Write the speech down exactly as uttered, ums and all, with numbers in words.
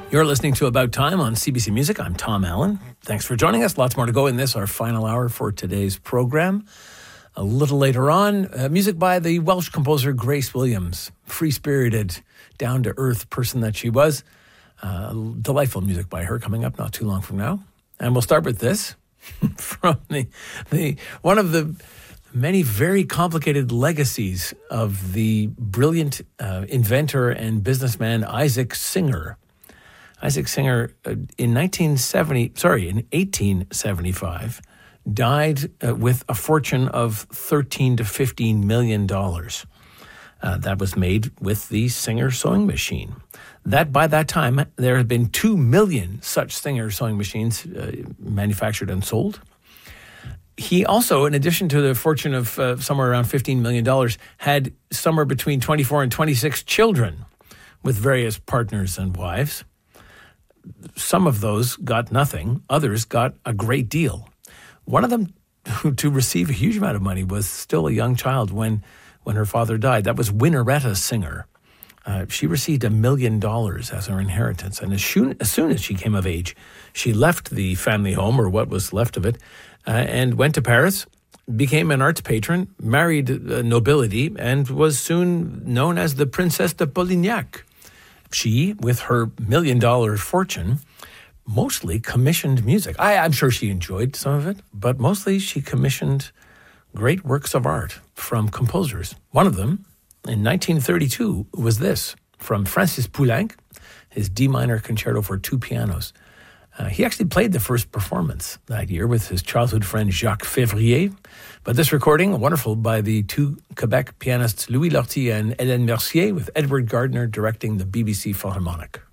You're listening to About Time on C B C Music. I'm Tom Allen. Thanks for joining us. Lots more to go in this, our final hour for today's program. A little later on, uh, music by the Welsh composer Grace Williams, free-spirited, down-to-earth person that she was. Uh, delightful music by her coming up not too long from now. And we'll start with this from the, the one of the many very complicated legacies of the brilliant uh, inventor and businessman Isaac Singer. Isaac Singer, uh, in nineteen seventy, sorry, in eighteen seventy-five, died uh, with a fortune of thirteen to fifteen million dollars. Uh, that was made with the Singer sewing machine. That by that time, there had been two million such Singer sewing machines uh, manufactured and sold. He also, in addition to the fortune of uh, somewhere around fifteen million dollars, had somewhere between twenty-four and twenty-six children with various partners and wives. Some of those got nothing. Others got a great deal. One of them who, to receive a huge amount of money was still a young child when, when her father died. That was Winnaretta Singer. Uh, she received a million dollars as her inheritance. And as soon, as soon as she came of age, she left the family home, or what was left of it, uh, and went to Paris, became an arts patron, married uh, nobility, and was soon known as the Princess de Polignac. She, with her million-dollar fortune, mostly commissioned music. I, I'm sure she enjoyed some of it, but mostly she commissioned great works of art from composers. One of them, in nineteen thirty-two, was this, from Francis Poulenc, his D minor concerto for two pianos. Uh, he actually played the first performance that year with his childhood friend Jacques Février. But this recording, wonderful, by the two Quebec pianists Louis Lortie and Hélène Mercier, with Edward Gardner directing the B B C Philharmonic.